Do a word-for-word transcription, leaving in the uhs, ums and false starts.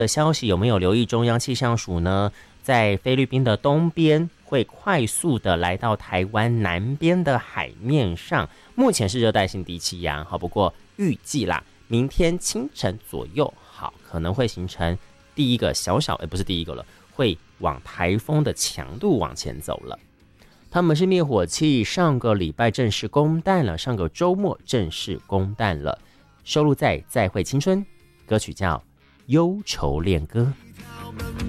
的消息有没有留意中央气象署呢？在菲律宾的东边会快速的来到台湾南边的海面上，目前是热带性低气压，好，不过预计啦，明天清晨左右，好，可能会形成第一个小小，呃，不是第一个了，会往台风的强度往前走了。他们是灭火器，上个礼拜正式公弹了，上个周末正式公弹了，收录在《再会青春》，歌曲叫《忧愁恋歌》。